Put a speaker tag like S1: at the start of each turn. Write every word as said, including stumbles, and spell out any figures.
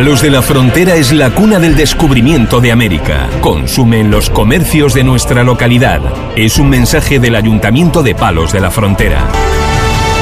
S1: Palos de la Frontera es la cuna del descubrimiento de América. Consume en los comercios de nuestra localidad. Es un mensaje del Ayuntamiento de Palos de la Frontera.